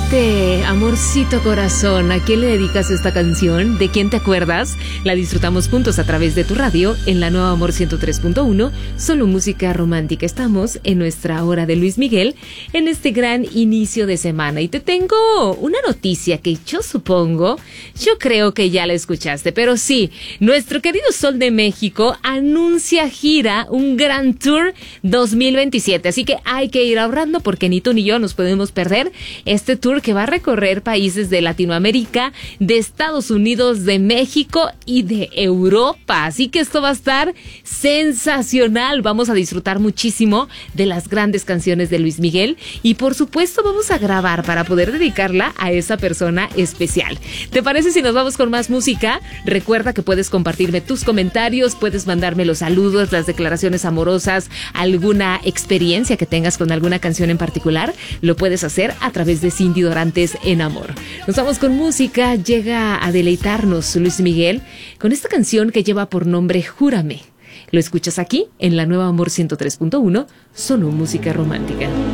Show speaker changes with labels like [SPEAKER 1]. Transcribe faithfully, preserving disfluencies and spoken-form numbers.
[SPEAKER 1] Amorcete, amorcito corazón, ¿a quién le dedicas esta canción? ¿De quién te acuerdas? La disfrutamos juntos a través de tu radio en la nueva Amor ciento tres punto uno, solo música romántica. Estamos en nuestra hora de Luis Miguel en este gran inicio de semana y te tengo una noticia que yo supongo, yo creo que ya la escuchaste, pero sí, nuestro querido Sol de México anuncia gira, un gran tour dos mil veintisiete, así que hay que ir ahorrando porque ni tú ni yo nos podemos perder este tour que va a recorrer países de Latinoamérica, de Estados Unidos, de México y de Europa. Así que esto va a estar sensacional. Vamos a disfrutar muchísimo de las grandes canciones de Luis Miguel y por supuesto vamos a grabar para poder dedicarla a esa persona especial. ¿Te parece si nos vamos con más música? Recuerda que puedes compartirme tus comentarios, puedes mandarme los saludos, las declaraciones amorosas, alguna experiencia que tengas con alguna canción en particular, lo puedes hacer a través de Cindy Dorantes en Amor. Nos vamos con música, llega a deleitarnos Luis Miguel con esta canción que lleva por nombre Júrame. Lo escuchas aquí en la nueva Amor ciento tres punto uno, solo música romántica.